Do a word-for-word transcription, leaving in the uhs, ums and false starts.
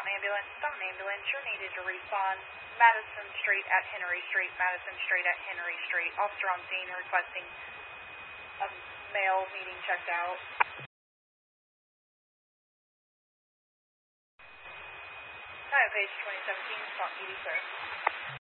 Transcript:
Fountain Ambulance. Fountain Ambulance, you're needed to respond. Madison Street at Henry Street. Madison Street at Henry Street. Officer on scene requesting a male needing checked out. Hi, page twenty seventeen, Spot E D, sir.